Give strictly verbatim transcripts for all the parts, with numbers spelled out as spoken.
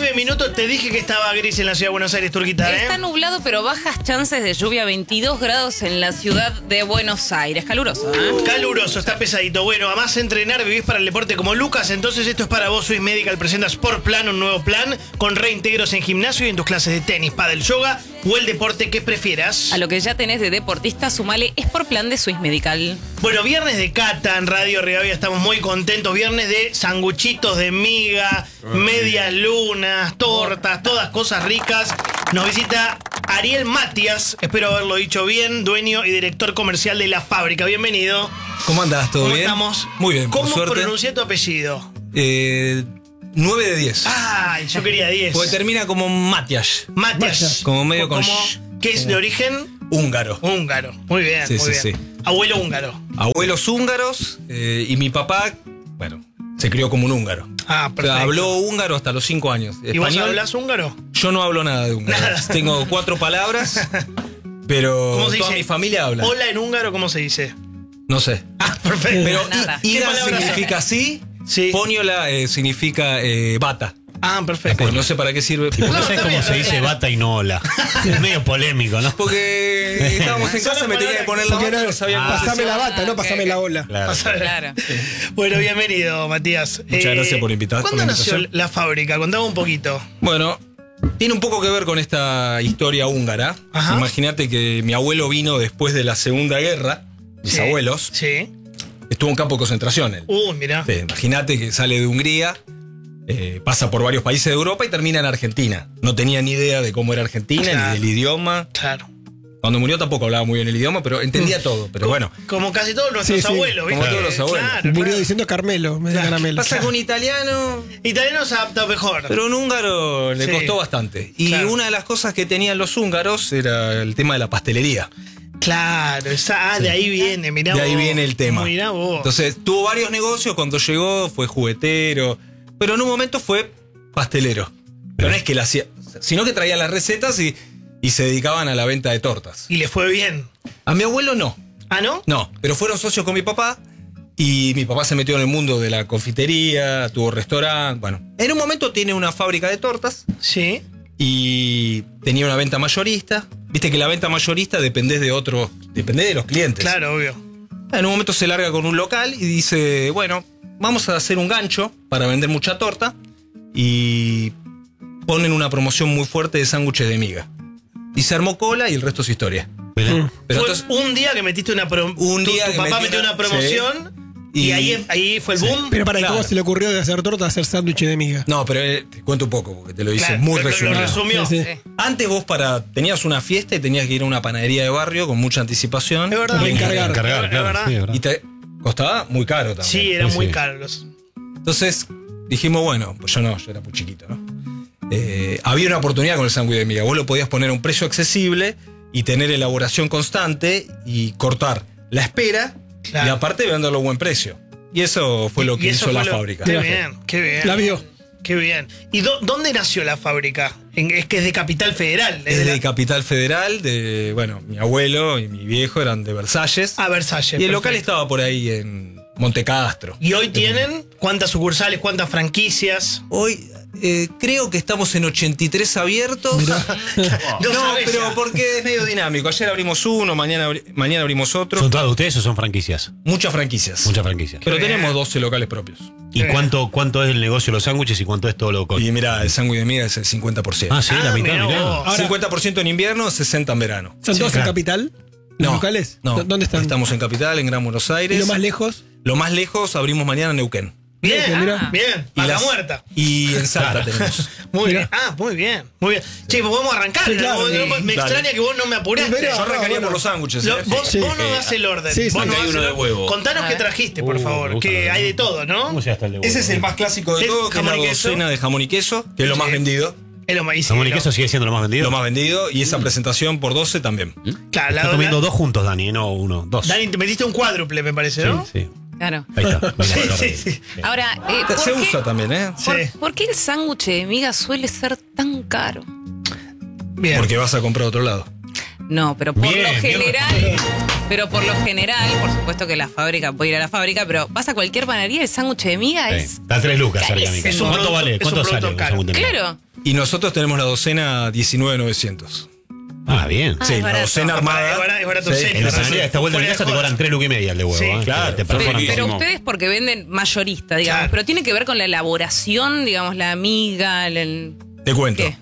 nueve minutos, te dije que estaba gris en la ciudad de Buenos Aires, Turquita, ¿eh? Está nublado, pero bajas chances de lluvia, veintidós grados en la ciudad de Buenos Aires. Caluroso, ¿eh? Caluroso, está pesadito. Bueno, además entrenar, vivís para el deporte como Lucas, entonces esto es para vos. Swiss Medical presenta Sport Plan, un nuevo plan con reintegros en gimnasio y en tus clases de tenis, pádel, yoga o el deporte que prefieras. A lo que ya tenés de deportista, sumale Sport Plan de Swiss Medical. Bueno, viernes de cata en Radio Rivadavia, estamos muy contentos. Viernes de sanguchitos de miga, medias lunas, tortas, todas cosas ricas. Nos visita Ariel Matías, espero haberlo dicho bien, dueño y director comercial de La Fábrica. Bienvenido. ¿Cómo andás? ¿Todo ¿Cómo bien? estamos? Muy bien, por ¿Cómo suerte. pronuncié tu apellido? Eh, nueve de diez. Ay, yo quería diez. Porque termina como Matias. Matias. Como medio con ¿Cómo? sh. ¿Qué es de origen? Húngaro. Húngaro. Muy bien, Sí, muy sí, bien. sí. Abuelo húngaro. Abuelos húngaros eh, y mi papá, bueno, se crió como un húngaro. Ah, O sea, perfecto. habló húngaro hasta los cinco años. ¿Y vos Español, hablas húngaro? yo no hablo nada de húngaro. Nada. Tengo cuatro palabras, pero ¿Cómo se toda dice? mi familia habla. Hola en húngaro, ¿cómo se dice? No sé. Ah, perfecto. Pero Nada. i- ¿Qué ida palabras significa sí, Sí. Poniola eh, significa eh, bata. Ah, perfecto. Pues no sé para qué sirve. No, No, sé está cómo bien, se está dice bien. bata y no hola. Es medio polémico, ¿no? Porque estábamos en Son casa, las me tenía que palabras poner la que- bata, no sabía cómo se Pasame decía. la bata, no ok, pasame ok. la ola. Claro. Pasar- Claro. Bueno, bienvenido, Matías. Muchas gracias por invitar- ¿Cuándo por la nació invitación. La Fábrica? Contame un poquito. Bueno, tiene un poco que ver con esta historia húngara. Ajá. Imagínate que mi abuelo vino después de la Segunda Guerra, mis Sí. abuelos, Sí. estuvo en campo de concentración él. Uy, mirá. Sí, imagínate que sale de Hungría, eh, pasa por varios países de Europa y termina en Argentina. No tenía ni idea de cómo era Argentina, Claro. ni del idioma. Claro. Cuando murió tampoco hablaba muy bien el idioma, pero entendía todo. Pero bueno, Como casi todos nuestros Sí, sí. abuelos, ¿viste? Como todos los abuelos. Claro, Murió claro. diciendo Carmelo, me da Claro. caramelo. pasa con italiano. Italiano se adapta mejor. Pero en húngaro le Sí. costó bastante. Y Claro. una de las cosas que tenían los húngaros era el tema de la pastelería. Claro, esa, ah, de ahí viene, mirá De ahí vos. viene el tema. Mirá vos. Entonces tuvo varios negocios. Cuando llegó fue juguetero. Pero en un momento fue pastelero. Pero no es que la hacía, sino que traía las recetas y, y se dedicaban a la venta de tortas. Y le fue bien. A mi abuelo no. ¿Ah, no? No, pero fueron socios con mi papá. Y mi papá se metió en el mundo de la confitería, tuvo restaurante. Bueno, en un momento tiene una fábrica de tortas. Sí. Y tenía una venta mayorista. Viste que la venta mayorista depende de otro, depende de los clientes. Claro, obvio. En un momento se larga con un local y dice, bueno, vamos a hacer un gancho para vender mucha torta. Y ponen una promoción muy fuerte de sándwiches de miga. Y se armó cola y el resto es historia. Mirá. Pero fue entonces, un día que metiste una promoción. Un día tu que papá metí metió una- una promoción. Y, Y- ahí, ahí fue el boom. Pero para, Claro. ¿cómo se le ocurrió de hacer torta, hacer sándwich de miga? no, pero eh, te cuento un poco porque te lo hice Claro, muy lo- lo resumido. resumió. Sí, sí. Sí. Antes vos para tenías una fiesta y tenías que ir a una panadería de barrio con mucha anticipación. Es verdad. Para encargar. Encargar, Es claro. verdad. Sí, es verdad. Y te costaba muy caro también. Sí, eran Sí, muy sí. caros. Entonces dijimos, bueno, pues yo no, yo era muy chiquito, ¿no? Eh, había una oportunidad con el sándwich de miga. Vos lo podías poner a un precio accesible y tener elaboración constante y cortar la espera Claro. y aparte venderlo a buen precio. Y eso fue lo Y que eso hizo la fue lo- fábrica. Qué bien, qué bien. La vio. Qué bien. ¿Y dó- dónde nació la fábrica? En- es que es de Capital Federal. Es de de la- Capital Federal, de, bueno, mi abuelo y mi viejo eran de Versalles. Ah, Versalles. y el local perfecto. estaba por ahí en Montecastro. ¿Y hoy tienen cuántas sucursales, cuántas franquicias? Hoy eh, creo que estamos en ochenta y tres abiertos. No No, sabés pero ya. porque es medio dinámico. Ayer abrimos uno, mañana, abri- mañana abrimos otro. ¿Son todas de ustedes o son franquicias? Muchas franquicias. Muchas franquicias. Pero Qué bien. tenemos doce locales propios. ¿Y bien. cuánto, cuánto es el negocio de los sándwiches y cuánto es todo lo con? Y mira, el sándwich de miga es el cincuenta por ciento. Ah, sí, Ah, la mitad, mirá mirá. vos. Ahora- cincuenta por ciento en invierno, sesenta en verano. ¿Son Sí, todos claro. en Capital? ¿Los No, locales? no. ¿Dó- ¿Dónde están? Estamos en Capital, en Gran Buenos Aires. ¿Y lo más lejos? Lo más lejos abrimos mañana en Neuquén. Bien, Bien, mirá. ah, bien. Y, Vaca las- muerta. y en Salta Claro. tenemos. Muy Mirá. bien. Ah, muy bien. Muy bien. Che, pues podemos arrancar. Sí, ¿no? claro, No, sí. me Dale. extraña que vos no me apuraste. Mirá, Yo arrancaría bueno. por los sándwiches. Lo- ¿eh? vos, Sí. vos no das el orden. Sí, sí. Vos no Acá hay das uno el de orden. huevo. Contanos A qué ver. trajiste, por Uh, me favor. gusta Que el hay de huevo. todo, ¿no? ¿Cómo se gasta el de huevo? Ese es el más clásico de ¿El todo, que es la jamón y queso? docena de jamón y queso, que es lo más Sí. vendido. Es lo más y sí, Jamón y lo- queso sigue siendo lo más vendido. Lo más vendido. Y esa presentación por doce también. Claro, la, Está comiendo la- dos juntos, Dani, no uno, dos. Dani, te metiste un cuádruple, me parece, Sí, ¿no? sí. Claro. Ahí está. Sí, Mira, sí, sí. Ahora, eh, ¿por, Se qué, usa también, ¿eh? Sí. por- por qué el sándwich de miga suele ser tan caro? Bien. Porque vas a comprar a otro lado. No, pero por Bien, lo bien general, pero por lo general, por supuesto que la fábrica, voy a ir a la fábrica, pero vas a cualquier panadería, el sándwich de miga Sí. es Está a tres lucas, cerca de mi carísimo. casa. Es un ¿Cuánto producto- vale? es un ¿Cuánto producto sale? un caro. sándwich de miga? Claro. Y nosotros tenemos la docena diecinueve novecientos. Ah, bien. Ah, Sí, es la barato. docena armada. Es barato, es barato, Sí, sí. En la Sí, panadería de esta vuelta de mi fuera casa te joda. cobran tres lucas y media el de huevo. Sí, ¿eh? claro. Te perforan Pero todo. ustedes porque venden mayorista, digamos, Claro. pero tiene que ver con la elaboración, digamos, la miga, el... el- Te cuento. ¿Qué?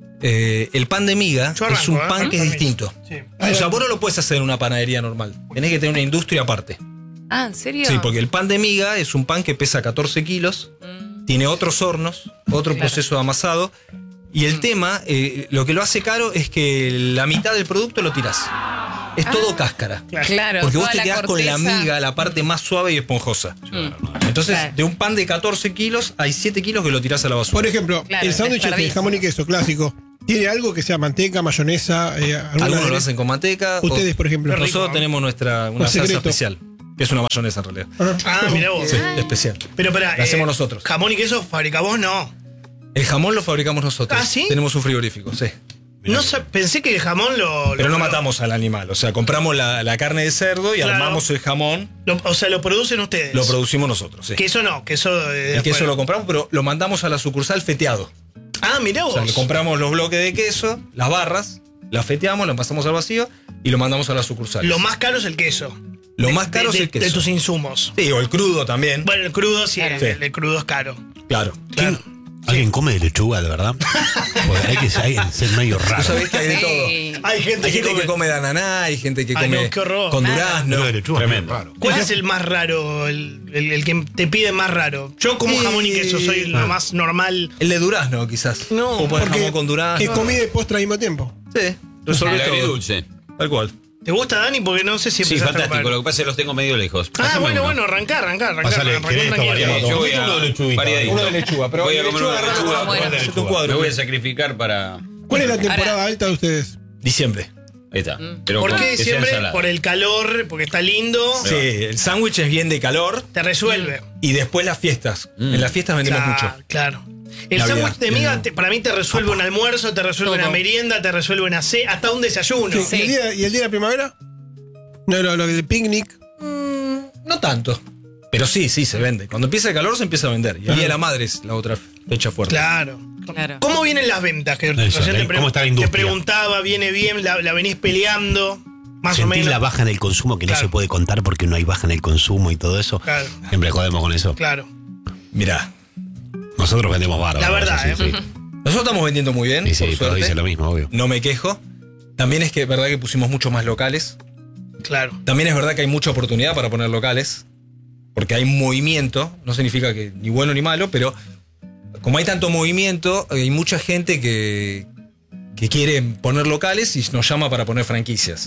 Eh, el pan de miga Yo arranco, es un ¿eh? pan que es Permiso. distinto. Sí. O sea, vos no lo puedes hacer en una panadería normal. Tenés que tener una industria aparte. Ah, ¿en serio? Sí, porque el pan de miga es un pan que pesa catorce kilos, Mm. tiene otros hornos, otro Claro. proceso de amasado. Y el tema, eh, lo que lo hace caro es que la mitad del producto lo tirás. Es todo cáscara. Claro, Porque vos toda te la quedás con la corteza. miga, la parte más suave y esponjosa. Mm. Entonces, Claro. de un pan de catorce kilos, hay siete kilos que lo tirás a la basura. Por ejemplo, Claro, el sándwich de desperdicio. jamón y queso clásico. ¿Tiene algo que sea manteca, mayonesa? Eh, alguna Algunos de- lo hacen con manteca. o- Ustedes, por ejemplo. Qué rico, Nosotros ¿no? tenemos nuestra una Un salsa secreto. especial, que es una mayonesa en realidad. Ajá. Ah, mirá vos. Sí, especial. Pero espera, La hacemos nosotros. Jamón y queso fabrica vos, no. El jamón lo fabricamos nosotros. ¿Ah, sí? Tenemos un frigorífico, sí. No sa- pensé que el jamón lo. Pero lo- no matamos al animal. O sea, compramos la, la carne de cerdo y Claro. armamos el jamón. lo- o sea, lo producen ustedes. Lo producimos nosotros, sí. Queso no, queso de. El queso afuera. lo compramos, pero lo mandamos a la sucursal feteado. Ah, mirá O vos. sea, le compramos los bloques de queso, las barras, las feteamos, las pasamos al vacío y lo mandamos a la sucursal. Lo más caro es el queso. Lo De- más caro de- es el de- queso. De tus insumos. Sí, o el crudo también. Bueno, el crudo sí, Claro. el, Sí. el crudo es caro. Claro. Claro. ¿Alguien come de lechuga, de verdad? Porque hay que, hay que ser medio Tú raro. sabés que hay de Sí. todo. Hay gente, Hay gente que come. que come de ananá, hay gente que Ay, come no, qué horror. con Nada. durazno. Pero de lechuga es Tremendo. raro. ¿Cuál es el más raro? El, el- el que te pide más raro. Yo como Y- jamón y queso, soy lo más normal. El de durazno, quizás. No, o poner Porque jamón con durazno. es comida y postre al mismo tiempo. Sí, resolvés El todo. agridulce. Tal cual. ¿Te gusta, Dani? Porque no sé si Sí, empezaste a fantástico. comer. Lo que pasa es que los tengo medio lejos. Ah, Pásame bueno, uno. bueno, arrancar, arrancar, arrancar. Pásale, arrancar ¿querés esto tranquilo. variado? Sí, yo voy Uno de a. lechuguita. variadito. Uno de lechuga, pero Voy a de comer uno de lechuga, lechuga. bueno. uno de Hacete un lechuga. cuadro. Me voy a sacrificar para. ¿Cuál es la temporada Ahora- alta de ustedes? Diciembre. Ahí está. Pero ¿Por con- qué que sea siempre? ensalada. Por el calor, porque está lindo. Sí, el sándwich es bien de calor Te resuelve. y después las fiestas. En las fiestas vendemos Claro, mucho. claro. El Navidad. sándwich de miga Bien. te- para mí te resuelve un almuerzo, te resuelve Todo. una merienda, te resuelve una cena, hasta un desayuno. Sí. ¿Y, el día, ¿Y el día de la primavera? No, no, lo del picnic. No tanto. Pero sí, sí, se vende. Cuando empieza el calor se empieza a vender. Y el Día de la Madre es la otra fecha fuerte. Claro. Claro. ¿Cómo vienen las ventas? Que Eso, recién te, ¿eh? ¿Cómo está la te industria? preguntaba, ¿viene bien? ¿La, la venís peleando? Más o Sentís menos. la baja en el consumo que Claro. no se puede contar porque no hay baja en el consumo y todo eso. Claro. Siempre jodemos con eso. Claro. Mirá, Nosotros vendemos bárbaro. La verdad, eso sí, ¿eh? sí. nosotros estamos vendiendo muy bien. Y sí, por pero suerte. dice lo mismo, obvio. No me quejo. También es que es verdad que pusimos muchos más locales. Claro. También es verdad que hay mucha oportunidad para poner locales. Porque hay movimiento. No significa que ni bueno ni malo, pero como hay tanto movimiento, hay mucha gente que, que quiere poner locales y nos llama para poner franquicias.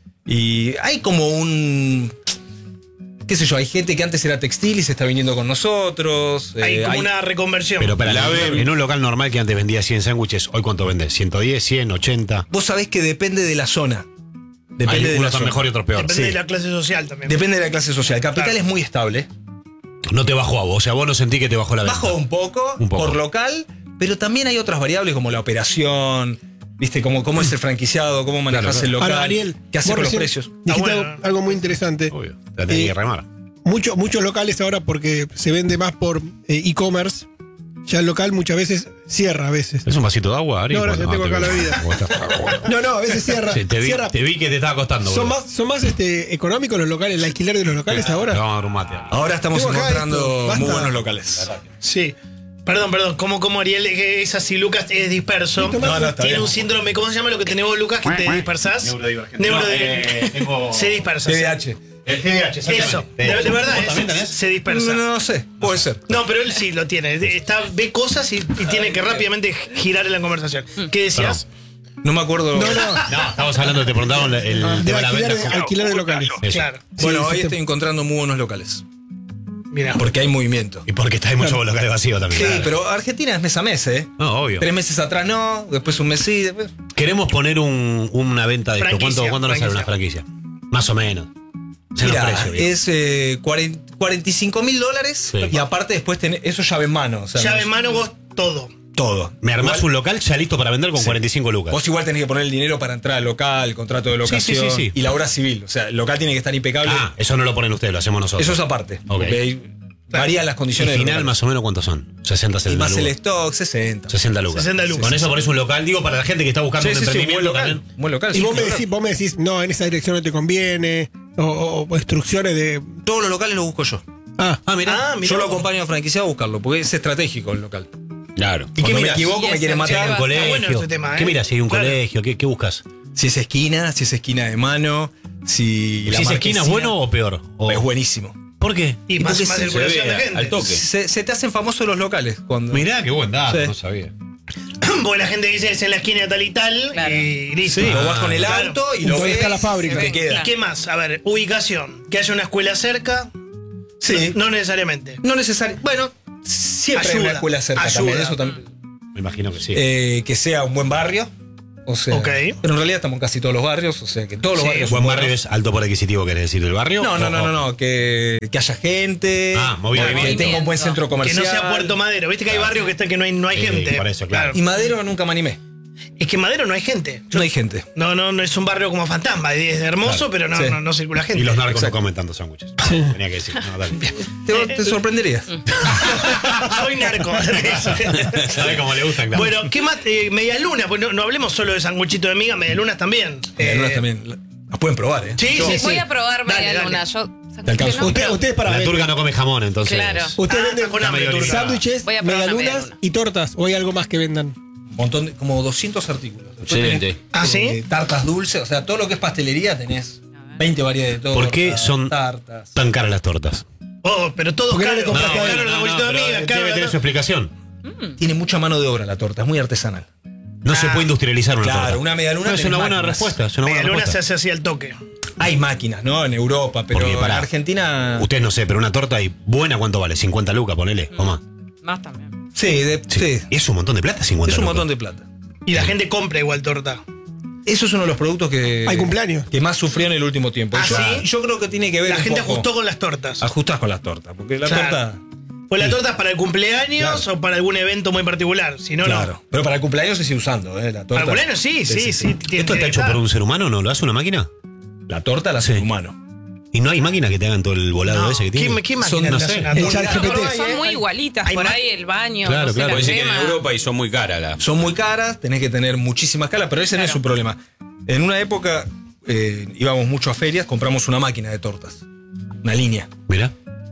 Y hay como un. Qué sé yo, hay gente que antes era textil y se está viniendo con nosotros. Hay eh, como hay- una reconversión. Pero para La en, ven. en un local normal que antes vendía cien sándwiches, ¿hoy cuánto vende? ¿ciento diez, cien, ochenta? Vos sabés que depende de la zona. Depende Hay de la unos están zona. mejor y otros peor. Depende sí. de la clase social también. Depende de la clase social. Capital Claro. es muy estable. No te bajó a vos, o sea, vos no sentí que te bajó la venta. Bajó un poco, Un poco. por local, pero también hay otras variables como la operación, viste, cómo, cómo es el franquiciado, cómo manejás Claro, el local, Ahora, Ariel, qué hace vos con los recién precios. Dijiste Ah, bueno. algo, algo muy interesante. Obvio, te la tenés Eh, que remar. Mucho- muchos locales ahora, porque se vende más por eh, e-commerce, ya el local muchas veces cierra a veces. ¿Es un vasito de agua, Ari? No, gracias, tengo acá la vi- vida. Vos estás- No, no, a veces cierra. Sí, te, vi, cierra. te vi que te estaba costando. Son boludo. más, son más este, económicos los locales, el alquiler de los locales Te ahora. vamos a dar un mate. Ahora estamos Tengo acá encontrando esto, basta. muy buenos locales. Sí. Perdón, perdón. ¿Cómo, cómo Ariel, que es así, Lucas es disperso? No, no, está Tiene bien. un síndrome, ¿cómo se llama lo que tenés vos, Lucas? Que te dispersás. Neurodivergente. Neurodivergente. No, eh, tengo- Se dispersa. T D A H. El T D A H, Eso. De, de verdad, es- se dispersa. No, no, no sé, puede ser. No, pero él sí lo tiene. Está, ve cosas y, y tiene que rápidamente girar en la conversación. ¿Qué decías? No me acuerdo. No, no. No, estamos hablando, te preguntaban el, el De tema de la alquiler, venta. de, alquiler de locales. Eso. Claro. Bueno, Sí, hoy sí, estoy te- encontrando muy buenos locales. Mira. Porque hay movimiento. Y porque está hay muchos locales vacíos también. Sí, claro. pero Argentina es mes a mes, ¿eh? No, obvio. Tres meses atrás no, después un mes sí, después. Queremos poner un, una venta de esto. Franquicia, ¿Cuánto, ¿cuánto nos sale franquicia. una franquicia? Más o menos. Se nos Mira, precio, bien. es eh, cuarenta, cuarenta y cinco mil dólares Sí. y aparte después tenés eso llave en mano. O sea, Llave no- en mano vos todo. todo. Me armás Igual- un local ya listo para vender con Sí. cuarenta y cinco lucas. Vos igual tenés que poner el dinero para entrar al local, el contrato de Sí, sí, locación sí, sí. y la obra civil. O sea, el local tiene que estar impecable. Ah, eso no lo ponen ustedes, lo hacemos nosotros. Eso es aparte. Ok. Porque hay- Varían las ¿Y condiciones del final local. más o menos cuántos son? sesenta, Y setenta más el lucas. stock, sesenta. sesenta lucas. sesenta lucas. Con eso pones un local, digo, para la gente que está buscando Sí, un sí, sí, un buen emprendimiento local. también. Buen local, Y sí, vos me, claro. decís, vos me decís, no, en esa dirección no te conviene, o, o- o instrucciones de... Todos los locales los busco yo. Ah, Ah, mirá. Ah, mirá Yo lo vos. acompaño a franquiciado a buscarlo, porque es estratégico el local. Claro. Y Cuando me mirás? equivoco Y me quieren ese Si hay matar. un Está colegio. bueno ese tema, ¿eh? ¿Qué miras? Si hay un Claro. colegio, ¿qué, qué buscas? Si es esquina, si es esquina de mano, si la ¿Si es esquina es marquesina- bueno o peor? O- Es buenísimo. ¿Por qué? Y Y más, porque más se- circulación se de ve gente. al toque. Se, se te hacen famosos los locales. Cuando... Mirá, qué buen dato, Sí. no sabía. Porque la gente dice es en la esquina de tal y tal. Claro. Y listo. Sí, lo Ah, vas con el claro. auto y Un lo poco ves está la fábrica. y te Sí, queda. ¿Y qué más? A ver, ubicación. Que haya una escuela cerca. Sí. No necesariamente. No necesario. Bueno, siempre hay Ayuda, una escuela cerca ayuda. también. Eso también. Me imagino que sí. Eh, que sea un buen barrio. O sea, Ok. pero en realidad estamos en casi todos los barrios. O sea, que todos los Sí, barrios son ¿Buen barrio buenos. es alto por adquisitivo, querés decir, del barrio? No, no, O- no, no, no. Que, que haya gente. Ah, movimiento. Que tenga un buen centro Que comercial. no sea Puerto Madero. Viste que hay barrios que, están, que no hay, no hay Sí, gente. por eso, claro. Y Madero nunca me animé. Es que en Madero no hay gente. No hay gente. No, no, no es un barrio como fantasma. Es hermoso, Claro. pero no, Sí. no, no circula gente. Y los narcos Exacto. no comen tantos sándwiches. Tenía que decir. No, dale. Te, te sorprenderías. Soy narco. ¿Sabés cómo le gustan? Claro. Bueno, ¿qué más? Eh, Medialuna, pues no, no hablemos solo de sanguchito de miga, medialunas también. Medialunas Eh, también. Las pueden probar, ¿eh? Sí, Yo- sí, sí. Voy a probar Dale, media dale. luna. Yo, Te alcanzo. no, usted- pero- ustedes para la ver, turca no come jamón, entonces. Claro. ustedes Ah, venden está con hambre, medio turca. sándwiches, Voy a probar una medialunas medialuna. y tortas, o hay algo más que vendan. Un montón de, como doscientos artículos. Después Excelente. tenés, ¿Ah, sí? eh, tartas dulces, o sea, todo lo que es pastelería tenés veinte variedades de todo. ¿Por qué son tartas? tan caras las tortas? Oh, pero todo ¿Por qué no caro. le compraste caro algo? los sanguchitos de pero miga, caro debe la tener su torta. explicación. Tiene mucha mano de obra la torta, es muy artesanal. No se Ah. puede industrializar una Claro, torta. una medialuna No, es tenés una buena máquinas. respuesta. Es una buena Medialuna se respuesta. hace así al toque. Hay máquinas, ¿no? En Europa, pero Porque, en pará, Argentina. Usted no sé, pero una torta y buena, ¿cuánto vale? cincuenta lucas, ponele. O más. Más también. Sí, de- sí. Es un montón de plata, cincuenta Es un lucas. montón de plata. Y la gente compra igual torta. Eso es uno de los productos que. Hay cumpleaños. Que más sufrió en el último tiempo. ¿Ah, yo, sí? yo creo que tiene que ver. La un gente poco- ajustó con las tortas. Ajustás con las tortas. Porque la Claro. torta. Pues la torta es para el cumpleaños Claro. o para algún evento muy particular. Si no, Claro. no. Pero para el cumpleaños se sigue usando, ¿eh? La torta. Para el cumpleaños sí, sí, sí. tiene- ¿Esto tiene está que hecho estar. por un ser humano o no? ¿Lo hace una máquina? La torta la hace un humano. ¿Y no hay máquina que te hagan todo el volado No, ese que tiene? ¿Qué, qué máquina Son- te no hace sé, una el torta? chat G P T. Son muy igualitas. hay Por ma- ahí el baño. Claro, no sé, claro. la Puede ser que en crema. Europa y son muy caras las. Son muy caras, tenés que tener muchísima escala, pero ese no es su problema. En una época eh, íbamos mucho a ferias, compramos una máquina de tortas. Una línea. Mirá,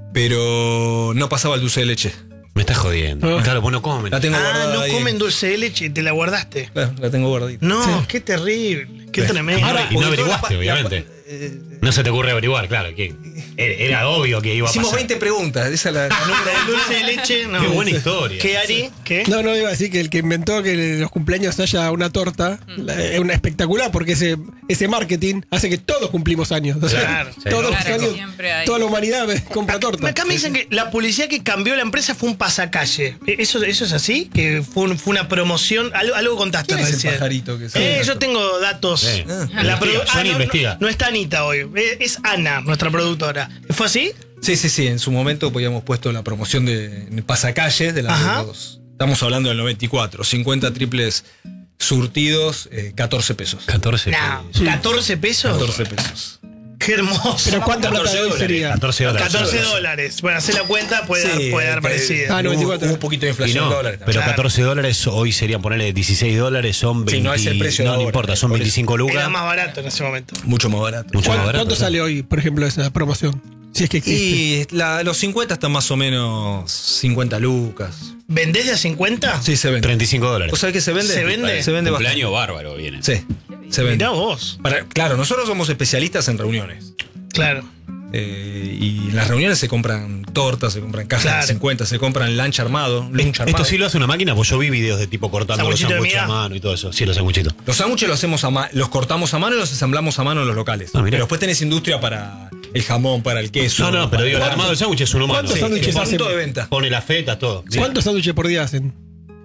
Pero no pasaba el dulce de leche. me estás jodiendo. Ah. Claro, vos no comen. La tengo Ah, guardada no ahí. comen dulce de leche y te la guardaste. Claro, la tengo guardadita. No, qué terrible. Qué Sí. tremendo. Ahora, y no porque toda averiguaste, la pa- la obviamente. pa- eh, No se te ocurre averiguar, claro. Que era obvio que iba a Hicimos pasar. veinte preguntas. Esa es la, la número El dulce de leche, no. Qué buena historia. ¿Qué, Ari? ¿Qué? No, no iba a decir que el que inventó que en los cumpleaños haya una torta la- es una espectacular porque ese, ese marketing hace que todos cumplimos años. O sea, Claro, sí. todos los Claro, años, siempre hay. toda la humanidad compra torta. Acá me dicen que la publicidad que cambió la empresa fue un pasacalle. ¿Eso, eso es así? ¿Que fue, un- fue una promoción? Algo, algo contaste ¿Quién es el recién. pajarito que Eh, se- yo tengo datos. Sí. Ah. La Investiga, produ- Sony no, investiga. No, no está Anita hoy. Eh, Es Ana, nuestra productora. ¿Fue así? Sí, sí, sí. En su momento habíamos puesto la promoción de en pasacalles de las Ajá. dos. Estamos hablando del noventa y cuatro. cincuenta triples surtidos, eh, catorce pesos. catorce. No. ¿catorce pesos? catorce pesos. Qué hermoso. Pero ¿cuánta plata catorce de hoy dólares, sería? catorce dólares. catorce dólares. Bueno, hacer la cuenta puede, dar, puede dar eh, parecida. Ah, hubo- noventa y cuatro. hubo un poquito de Y inflación no, de dólares. pero Claro. catorce dólares hoy serían ponerle dieciséis dólares, son veinte. Sí, no es el precio de no, no ahora, importa, son por eso. veinticinco lucas. Era más barato en ese momento. Mucho más barato. Mucho más ¿Cuánto, barato. cuánto sí. sale hoy, por ejemplo, esa promoción? Si es que existe. Y la- los cincuenta están más o menos cincuenta lucas. ¿Vendés de a cincuenta? Sí, se vende. treinta y cinco dólares. ¿O sabés que se vende? ¿Se vende? Se vende Cumpleaños bárbaro viene. bastante. Sí, se vende. Mirá vos. Para- claro, nosotros somos especialistas en reuniones. Claro. Eh, y en las reuniones se compran tortas, se compran cajas Claro. de cincuenta, se compran lunch armado, lunch armado. Esto sí lo hace una máquina, pues yo vi videos de tipo cortando los ¿Sanguchito de sándwiches a miga? mano y todo eso. Sí, los sanguchitos. Los sándwiches los hacemos a ma- los cortamos a mano y los ensamblamos a mano en los locales. Ah, mirá. Pero después tenés industria para el jamón, para el queso. No, no, pero para- digo, el ¿Cuánto? armado del sándwich es un humano. ¿Cuántos Sí, sándwiches el hacen? Punto de venta. Pone la feta, todo. Sí. ¿Cuántos sándwiches por día hacen?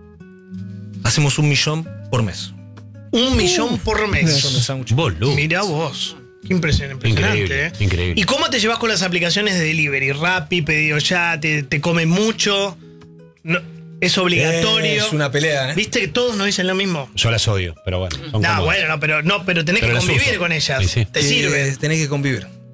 Hacemos un millón por mes. Un millón por Un millón de mes. sándwiches. Boludo. Mirá vos. Qué impresionante. impresionante Increíble, ¿eh? increíble. ¿Y cómo te llevas con las aplicaciones de delivery? Rappi, pedido ya, te, te comen mucho. No, es obligatorio. Es una pelea, ¿eh? Viste que todos nos dicen lo mismo. Yo las odio, pero bueno. Son No, cómodas. bueno, no, pero no, pero tenés Pero que las convivir uso. con ellas. Sí, sí. Te Eh, sirve. Tenés que convivir.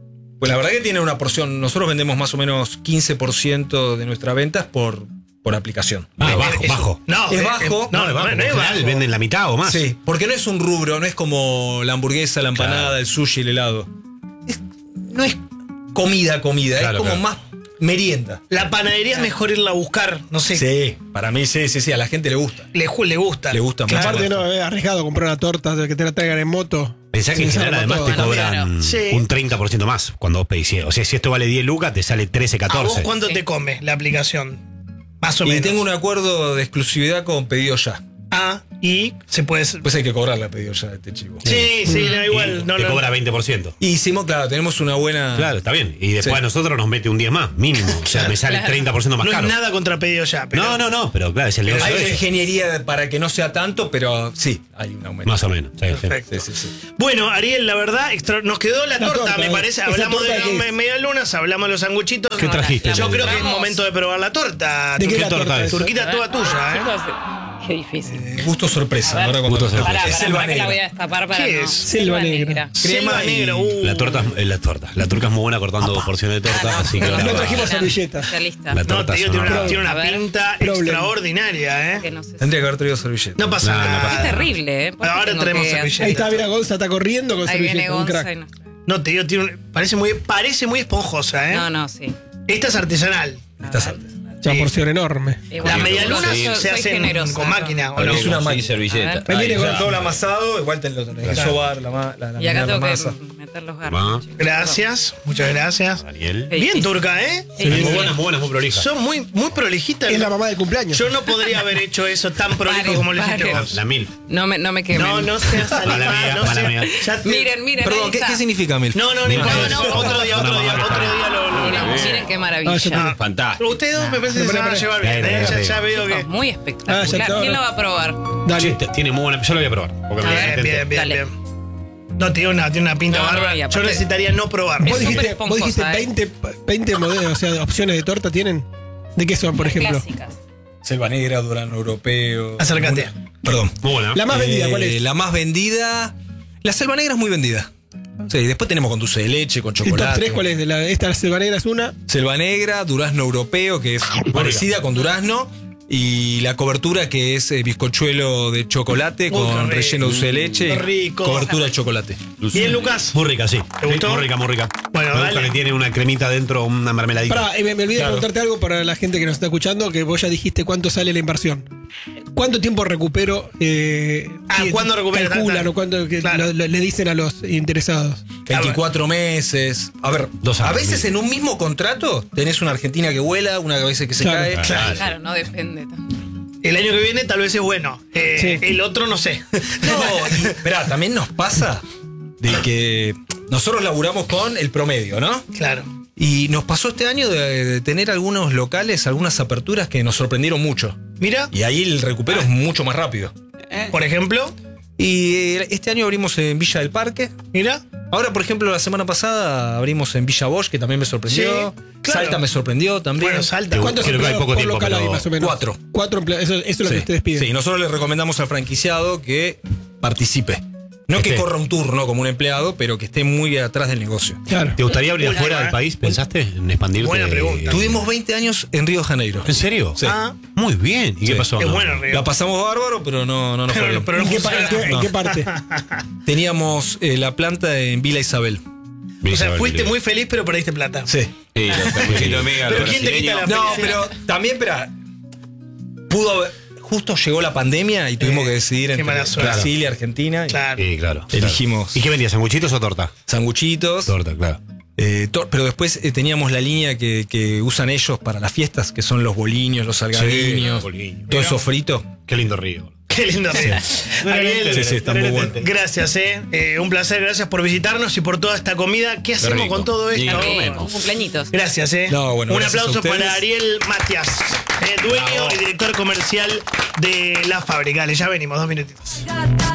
Pues la verdad que tiene una porción. Nosotros vendemos más o menos quince por ciento de nuestras ventas por, por aplicación. Ah, bajo, Es- bajo. No, Es eh, bajo. eh, No, No, no, es bajo. no En es general bajo. venden la mitad o más. Sí, porque no es un rubro, no es como la hamburguesa, la empanada, Claro. el sushi, el helado. Es- no es comida, comida, Claro, es como claro. más merienda. La panadería es mejor irla a buscar, no sé. Sí, para mí sí, sí, sí, a la gente le gusta. Le, ju- le gusta. Le gusta mucho. Aparte, no, es arriesgado comprar una torta de que te la traigan en moto. Pensá que en Sí, general se arma además te todo. cobran Sí. un treinta por ciento más cuando vos pedís. O sea, si esto vale diez lucas, te sale trece, ¿A vos catorce. cuánto Sí. te come la aplicación? Más o Y menos. tengo un acuerdo de exclusividad con Pedido Ya. Ah, y se puede. Pues hay que cobrarle a Pedido Ya a este chico. Sí, sí, no, Y igual. No, te no, cobra veinte por ciento. Y hicimos, claro, tenemos una buena. Claro, está bien. Y después Sí. a nosotros nos mete un diez más, mínimo. O sea, me sale Claro. treinta por ciento más no caro. es nada contra pedido ya. Pero No, no, no, pero claro, es el negocio Hay de una ellos. ingeniería para que no sea tanto, pero sí, hay un aumento. Más o menos. Sí, sí. Perfecto. Sí, sí, sí. Bueno, Ariel, la verdad, extra- nos quedó la, La torta, torta, me eh. parece. ¿Esa Hablamos de torta qué los es? me- medialunas, hablamos de los sanguchitos. ¿Qué No, trajiste? la- la Yo creo que es mostramos. momento de probar la torta. ¿De qué ¿Qué la torta torta es? esa? Turquita toda tuya, ¿eh? Chicos, qué difícil. Eh, Gusto sorpresa. A ver. Ahora cuando- Gusto sorpresa. Pará, Es pará, selva pará que la voy negra. a destapar para ¿Qué no. es? Selva negra. Selva Crema y- negra, uh. La torta, es- la torta. La turca es muy buena cortando porciones de torta, Ah, no, así que no, ahora no va. trajimos servilleta. Está lista. La No, torta te digo, son tiene una, horrorosas. tiene una A ver. pinta Problem. extraordinaria, Que ¿eh? no sé si- Tendría que haber traído servilleta. No pasa No, no nada. pasa Es terrible, ¿eh? ¿Por qué Ahora tengo traemos que servilleta. Ahí está, mira, Gonza está corriendo con Ahí viene servilleta. Un Gonza crack. y no. No, te digo, tiene un- parece, muy, parece muy esponjosa, ¿eh? No, no, sí. Esta es artesanal. Estás A alta. ver. Una Sí. porción enorme. Y Las bueno, medialunas yo se soy hacen generosa, con yo. máquina, ¿o no? Es una Sí, máquina. servilleta. Ahí viene Ahí, Gonza. todo el amasado, igual te lo tenés que Claro. sobar, la, ma- la, la, Y acá la tengo masa. que meter los Va. garbanzos. chicos. Gracias, muchas gracias. Daniel. Qué Bien, difícil. turca, ¿eh? Sí, Muy sí. buena, muy buena, muy prolija. Son muy, muy prolijitas. Es la mamá del cumpleaños. Yo no podría haber hecho eso tan prolijo Paren, como lo hiciste paren. vos. La mil. No me, no me quemen. No, no seas Mala animal, mía, no mala seas- mía. ya te- Miren, miren. Perdón, ahí ¿qué, está. ¿qué significa Milf? No, no, no, Mira, importa. no, Otro día, una otro día, mamá otro que día lo. lo- Miren, lo- miren qué Ah, maravilla. ya Ah, Fantástico. Ustedes dos me parece que se van a llevar bien, Espera, ¿eh? espera, Ya, ya espera. veo que. Chicos, muy Ah, espectacular. ya está. ¿Quién lo va a probar? Dale. Che, tiene muy buena. Yo lo voy a probar. Porque me A lo ver, Bien, intenté. bien, bien, Dale. bien. No, tiene una, tiene una pinta No, no, bárbara. y Yo aparte- necesitaría no probar. Es Vos súper dijiste, vos dijiste esponjosa, ¿eh? veinte, veinte modelos, o sea, opciones de torta tienen. ¿De qué son, por ejemplo? Clásicas. Selva negra, Durano europeo. Acércate. Una- Perdón. Muy buena. La más vendida, Eh, ¿cuál es? La más vendida. La selva negra es muy vendida. Sí, después tenemos con dulce de leche, con ¿El top chocolate. tres cuál es? De la, esta selva negra es una. Selva negra, durazno europeo, que es parecida con durazno. Y la cobertura que es eh, bizcochuelo de chocolate Uy, con qué rico. relleno de dulce de leche. Qué y rico. Cobertura de chocolate. Bien, Lucas. Muy rica, sí. ¿Te gustó? Muy rica, muy rica. Bueno, me gusta dale. que tiene una cremita dentro, una mermeladita. Pará, eh, me, me olvidé Claro. de preguntarte algo para la gente que nos está escuchando, que vos ya dijiste cuánto sale la inversión. ¿Cuánto tiempo recupero? Eh, Ah, que ¿cuándo recupera? Calculan o cuánto que Claro. lo- lo- le dicen a los interesados. veinticuatro meses. A ver, Dos a años, veces mil. en un mismo contrato tenés una Argentina que vuela, una a veces que se Claro. cae. Claro. Claro, no depende tanto. El año que viene tal vez es bueno. Eh, Sí. El otro no sé. No, y esperá, también nos pasa de que nosotros laburamos con el promedio, ¿no? Claro. Y nos pasó este año de, de tener algunos locales, algunas aperturas que nos sorprendieron mucho. Mira, Y ahí el recupero es mucho más rápido. por ejemplo. Y eh, este año abrimos en Villa del Parque. Mira. Ahora, por ejemplo, la semana pasada abrimos en Villa Bosch, que también me sorprendió. Sí, claro. Salta me sorprendió también. Bueno, salta. ¿Cuántos creo que hay empleados poco por tiempo, local pero- hay más o menos? Cuatro. Cuatro empleados. Eso, eso es lo que Sí. ustedes piden. Sí, nosotros le recomendamos al franquiciado que participe. No que Este. corra un turno como un empleado, pero que esté muy atrás del negocio. Claro. ¿Te gustaría abrir Buena, afuera ¿eh? del país? ¿Pensaste en expandirte? Buena pregunta. Tuvimos veinte años en Río de Janeiro. ¿En serio? Sí. Ah, Muy bien. ¿Y qué Sí. pasó? es No. bueno, Río. La pasamos bárbaro, pero no, no nos fue Pero, bien. pero no ¿En, qué, pa- funciona. en qué- en No. qué parte? Teníamos eh, la planta en Villa Isabel. O sea, fuiste muy feliz, pero perdiste plata. Sí. Sí, los sanguchitos de Mega, Pero los ¿quién te quita brasileños. la No, felicidad? pero también, espera. Pudo haber. Justo llegó la pandemia y tuvimos Eh, que decidir qué entre mala suerte. Brasil y Argentina. y Claro. Sí, claro. Elegimos. ¿Y qué vendías? ¿Sanguchitos o torta? Sanguchitos. Torta, claro. eh, tor- pero después eh, teníamos la línea que, que usan ellos para las fiestas, que son los boliños, los salgadiños, Sí, boliños. todo eso frito. Qué lindo río. Qué lindo. Ariel, Sí, sí, está muy bueno. gracias, eh. Eh, Un placer, gracias por visitarnos y por toda esta comida. ¿Qué hacemos rico. con todo Sí, esto? no Eh, comemos. cumpleañitos. Gracias, eh. No, bueno, Un gracias a aplauso ustedes. para Ariel Matias, eh, dueño Bravo. y director comercial de la fábrica. Dale, ya venimos, dos minutitos.